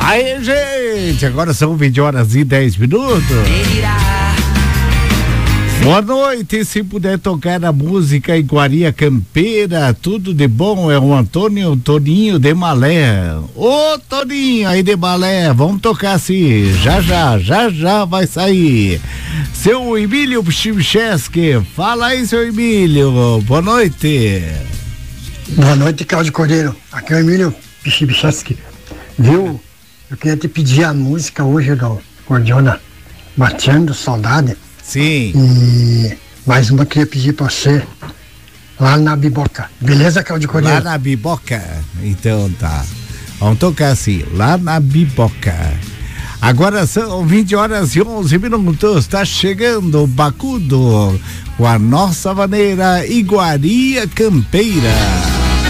Aí, gente, agora são 20h10. Boa noite, se puder tocar a música Iguaria Campeira, tudo de bom, é o Toninho de Malé. Ô, Toninho aí de Malé, vamos tocar assim, já vai sair. Seu Emílio Chimcheski, fala aí, seu Emílio, boa noite. Boa noite, Cláudio Cordeiro, aqui é o Emílio Chimcheski, viu? Eu queria te pedir a música hoje do Cordiona, Mateando Saudade. Sim. E mais uma que eu queria pedir pra você, lá na Biboca. Beleza, Cláudio Cordeiro? Lá na Biboca? Então tá. Vamos tocar assim, lá na Biboca. Agora são 20h11. Tá chegando o Bacudo com a nossa maneira Iguaria Campeira.